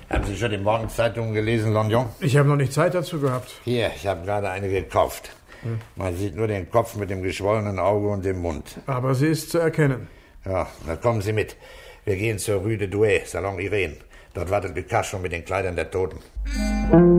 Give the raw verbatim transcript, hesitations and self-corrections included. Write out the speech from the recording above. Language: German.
Haben Sie schon die Morgenzeitungen gelesen, Longyon? Ich habe noch nicht Zeit dazu gehabt. Hier, ich habe gerade eine gekauft. Hm. Man sieht nur den Kopf mit dem geschwollenen Auge und dem Mund. Aber sie ist zu erkennen. Ja, dann kommen Sie mit. Wir gehen zur Rue de Douai, Salon Irene. Dort wartet Lucas schon mit den Kleidern der Toten.